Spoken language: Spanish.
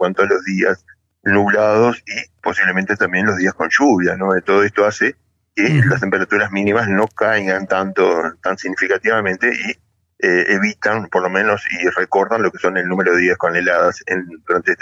cuanto a los días nublados y posiblemente también los días con lluvia, ¿no? Todo esto hace que las Ujú. temperaturas mínimas no caigan tan significativamente y evitan, por lo menos, y recortan lo que son el número de días con heladas durante este